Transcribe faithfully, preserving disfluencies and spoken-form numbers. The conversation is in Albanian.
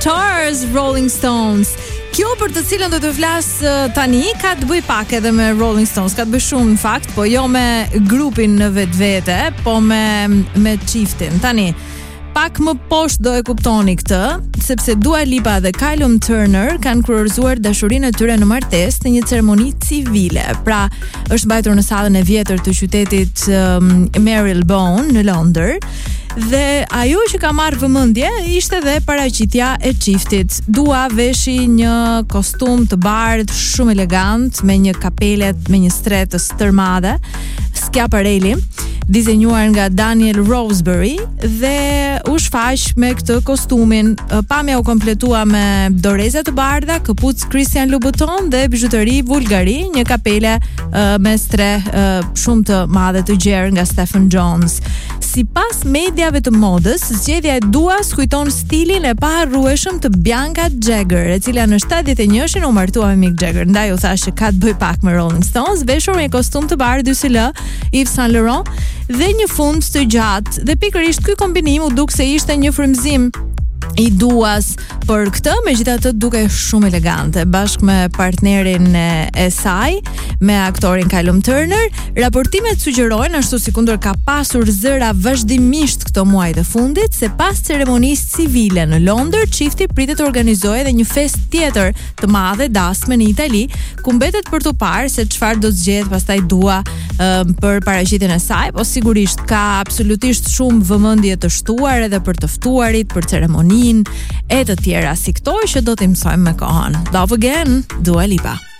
Stars, Rolling Stones. Kjo për të cilën do të flas tani ka të bëj pak edhe me Rolling Stones, ka të bëj shumë në fakt, po jo me grupin në vetvete, po me me çiftin. Tani pak më poshtë do e kuptoni këtë, sepse Dua Lipa dhe Callum Turner kanë kurorzuar dashurinë e tyre në martesë në një ceremoni civile. Pra, është mbajtur në sallën e vjetër të qytetit um, Marylebone në Londër. Dhe ajo që ka marrë vëmendje ishte dhe paraqitja e çiftit. Dua veshi një kostum të bardhë shumë elegant me një kapelet me një stret të stërmadhe, Schiaparelli, dizenjuar nga Daniel Roseberry dhe u shfaq me këtë kostumin. Pamja u kompletua me doreza të bardha, këpucë Christian Louboutin dhe bijuteri Bulgari, një kapele uh, me stre uh, shumë të madhe të gjerë nga Stephen Jones. Sipas mediave të modës, zgjedhja e Duas kujton stilin e paharrueshëm të Bianca Jagger, e cila në shtatëdhjetë e njëshin u martua me Mick Jagger. Ndaj u thashë ka të bëj pak me Rolling Stones, veshur me kostum të bardhë dy S L, Yves Saint Laurent dhe një fund të gjatë. Dhe pikërisht ky kombinim u duk se ishte një frymëzim i Duas për këtë, megjithatë duke shumë elegante, bashkë me partnerin e, e saj, me aktorin Callum Turner. Raportimet sugjerojnë, ashtu si kundër ka pasur zëra vazhdimisht këto muaj të fundit, se pas ceremonisë civile në Londër, çifti pritet të organizojë edhe një fest tjetër të madhe dasme në Itali, ku mbetet për të parë se çfarë do të zgjedh pastaj Dua um, për paraqitjen e saj, po sigurisht ka absolutisht shumë vëmendje të shtuar edhe për të ftuarit, për ceremoninë e të tjera si këto që do t'i mësojmë me kohën. Love Again, Dua Lipa.